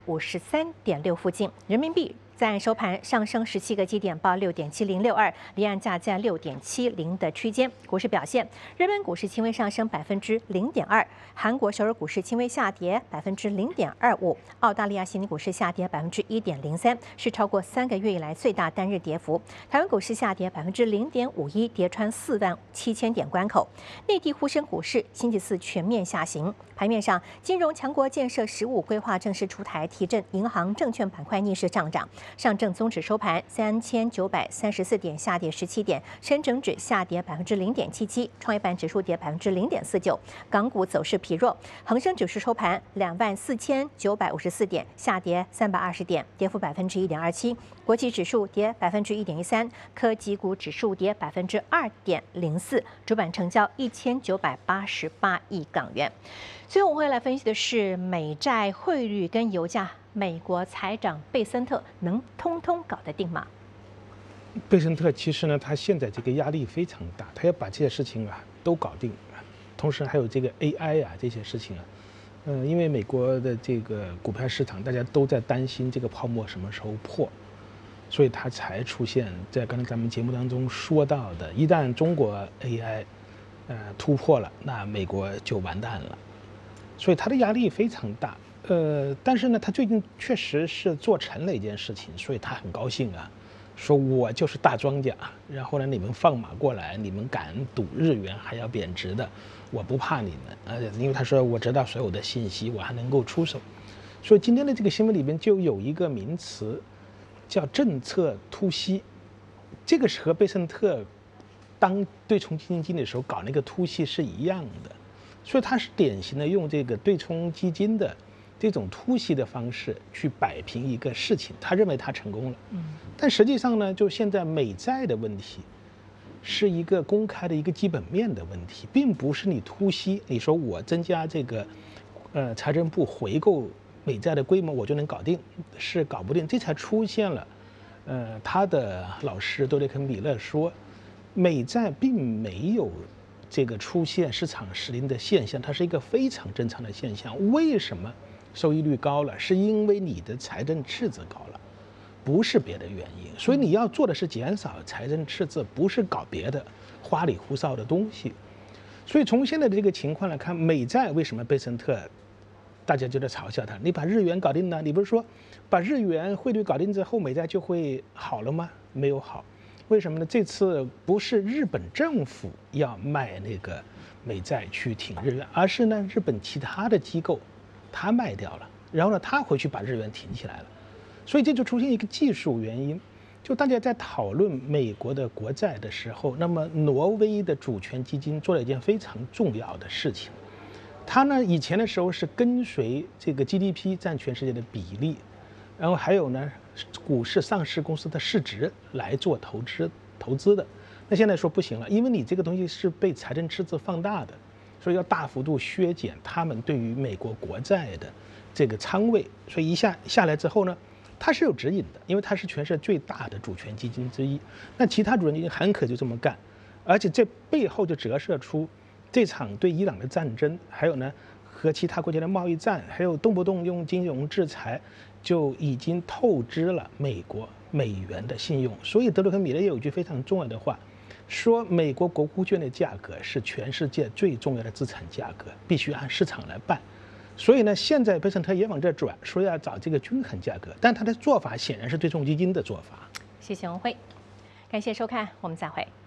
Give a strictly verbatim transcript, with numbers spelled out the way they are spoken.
五十三点六附近，人民币在收盘上升十七个基点，报六点七零六二，离岸价在六点七零的区间。股市表现，日本股市轻微上升百分之零点二，韩国首尔股市轻微下跌百分之零点二五，澳大利亚悉尼股市下跌百分之一点零三，是超过三个月以来最大单日跌幅。台湾股市下跌百分之零点五一，跌穿四万七千点关口。内地沪深股市星期四全面下行。盘面上，金融强国建设“十五”规划正式出台，提振银行、证券板块逆势上涨。上证综指收盘三千九百三十四点，下跌十七点；深成指下跌百分之零点七七，创业板指数跌百分之零点四九。港股走势疲弱，恒生指数收盘两万四千九百五十四点，下跌三百二十点，跌幅百分之一点二七。国际指数跌百分之一点一三，科技股指数跌百分之二点零四。主板成交一千九百八十八亿港元。最后我们会来分析的是美债汇率跟油价，美国财长贝森特能通通搞得定吗？ 贝森特其实呢，他现在这个压力非常大，他要把这些事情啊都搞定，同时还有这个 A I 啊这些事情啊，嗯、呃，因为美国的这个股票市场大家都在担心这个泡沫什么时候破，所以他才出现在刚才咱们节目当中说到的，一旦中国 A I 呃突破了，那美国就完蛋了。所以他的压力非常大，呃，但是呢，他最近确实是做成了一件事情，所以他很高兴啊，说我就是大庄家，然后呢，你们放马过来，你们敢赌日元还要贬值的，我不怕你们，而且因为他说我知道所有的信息，我还能够出手，所以今天的这个新闻里边就有一个名词叫政策突袭，这个是和贝森特当对冲基金经理的时候搞那个突袭是一样的。所以他是典型的用这个对冲基金的这种突袭的方式去摆平一个事情，他认为他成功了。嗯，但实际上呢，就现在美债的问题是一个公开的一个基本面的问题，并不是你突袭，你说我增加这个呃财政部回购美债的规模我就能搞定，是搞不定。这才出现了，呃，他的老师多雷肯米勒说，美债并没有这个出现市场失灵的现象，它是一个非常正常的现象。为什么收益率高了？是因为你的财政赤字高了，不是别的原因。所以你要做的是减少财政赤字，不是搞别的花里胡哨的东西。所以从现在的这个情况来看，美债为什么贝森特大家就在嘲笑他？你把日元搞定了，你不是说把日元汇率搞定之后，美债就会好了吗？没有好。为什么呢？这次不是日本政府要卖那个美债去挺日元，而是呢日本其他的机构他卖掉了，然后呢他回去把日元挺起来了，所以这就出现一个技术原因。就大家在讨论美国的国债的时候，那么挪威的主权基金做了一件非常重要的事情，它呢以前的时候是跟随这个 G D P 占全世界的比例，然后还有呢股市上市公司的市值来做投资投资的，那现在说不行了，因为你这个东西是被财政赤字放大的，所以要大幅度削减他们对于美国国债的这个仓位，所以一下下来之后呢，它是有指引的，因为它是全世界最大的主权基金之一，那其他主权基金很可就这么干，而且这背后就折射出这场对伊朗的战争，还有呢和其他国家的贸易战，还有动不动用金融制裁，就已经透支了美国美元的信用。所以德鲁克米勒有一句非常重要的话，说美国国库券的价格是全世界最重要的资产价格，必须按市场来办。所以呢，现在贝森特也往这转，说要找这个均衡价格，但他的做法显然是对冲基金的做法。 谢谢文辉，感谢收看，我们再会。